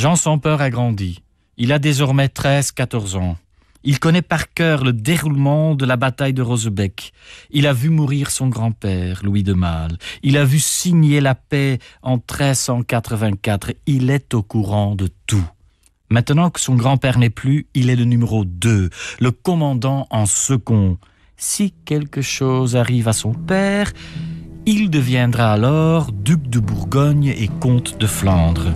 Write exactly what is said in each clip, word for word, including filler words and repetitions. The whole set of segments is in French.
Jean sans peur a grandi. Il a désormais treize quatorze ans. Il connaît par cœur le déroulement de la bataille de Rosebeek. Il a vu mourir son grand-père, Louis de Male. Il a vu signer la paix en treize cent quatre-vingt-quatre. Il est au courant de tout. Maintenant que son grand-père n'est plus, il est le numéro deux, le commandant en second. Si quelque chose arrive à son père, il deviendra alors duc de Bourgogne et comte de Flandre.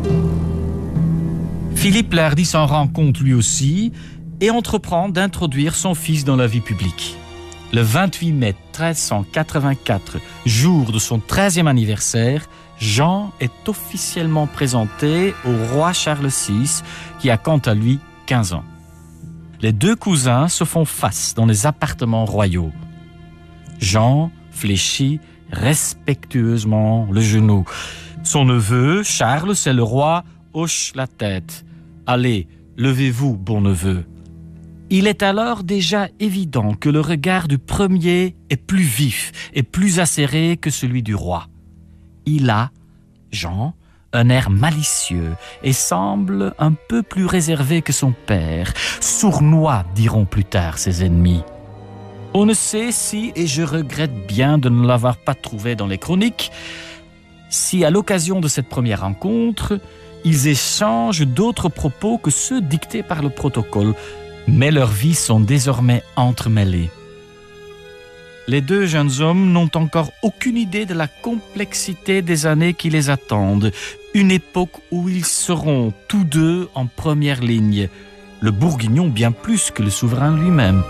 Philippe l'Hardi s'en rend compte lui aussi et entreprend d'introduire son fils dans la vie publique. Le vingt-huit mai treize cent quatre-vingt-quatre, jour de son treizième anniversaire, Jean est officiellement présenté au roi Charles six, qui a quant à lui quinze ans. Les deux cousins se font face dans les appartements royaux. Jean fléchit respectueusement le genou. Son neveu, Charles, c'est le roi, hoche la tête. « Allez, levez-vous, bon neveu !» Il est alors déjà évident que le regard du premier est plus vif et plus acéré que celui du roi. Il a, Jean, un air malicieux et semble un peu plus réservé que son père. Sournois, diront plus tard ses ennemis. On ne sait si, et je regrette bien de ne l'avoir pas trouvé dans les chroniques, si à l'occasion de cette première rencontre, ils échangent d'autres propos que ceux dictés par le protocole, mais leurs vies sont désormais entremêlées. Les deux jeunes hommes n'ont encore aucune idée de la complexité des années qui les attendent, une époque où ils seront tous deux en première ligne, le Bourguignon bien plus que le souverain lui-même.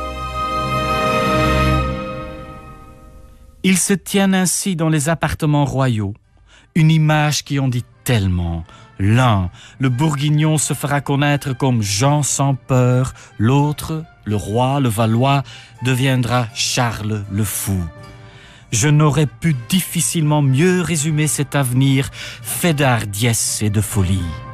Ils se tiennent ainsi dans les appartements royaux, une image qui en dit tellement. L'un, le Bourguignon, se fera connaître comme Jean sans peur, l'autre, le roi, le Valois, deviendra Charles le fou. Je n'aurais pu difficilement mieux résumer cet avenir fait d'hardiesse et de folie.